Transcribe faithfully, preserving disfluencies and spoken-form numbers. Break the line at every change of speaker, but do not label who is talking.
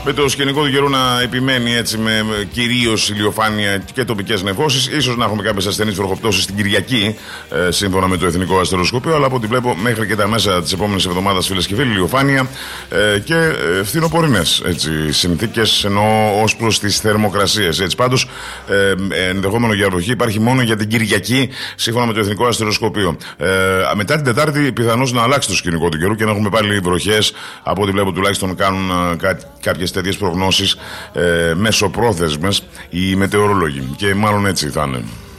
με το σκηνικό του καιρού να επιμένει έτσι με κυρίως ηλιοφάνεια και τοπικές νεφώσεις. Ίσως να έχουμε κάποιες ασθενείς βροχοπτώσεις την Κυριακή, ε, σύμφωνα με το Εθνικό Αστεροσκοπείο. Αλλά από ό,τι βλέπω, μέχρι και τα μέσα της επόμενης εβδομάδας, φίλες και φίλοι, ηλιοφάνεια ε, και ε, φθινοπορεινές συνθήκες, ενώ ως προς τις θερμοκρασίες. Έτσι, πάντως, ε, ενδεχόμενο για βροχή υπάρχει μόνο για την Κυριακή, σύμφωνα με το Εθνικό Αστεροσκοπείο. Ε, μετά την Τετάρτη, πιθανώς να αλλάξει το σκηνικό του καιρού και να έχουμε πάλι βροχές. Από ό,τι βλέπω, τουλάχιστον κάνουν ε, κά, κάποιες τέτοιες προγνώσεις ε, μεσοπρόθεσμες οι μετεωρολόγοι. Και μάλλον έτσι θα είναι.